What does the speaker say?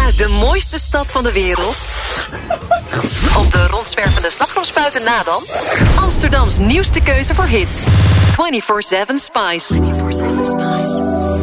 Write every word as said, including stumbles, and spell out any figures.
Uit de mooiste stad van de wereld. Op de rondzwervende slagroomspuiten na dan. Amsterdams nieuwste keuze voor hits. vierentwintig zeven Spice.